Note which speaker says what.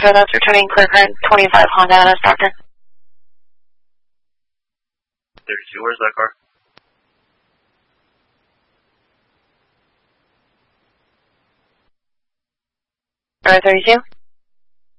Speaker 1: sir. That's returning clear current 25 Honda NS Doctor.
Speaker 2: 32, where's that car?
Speaker 1: Alright, 32.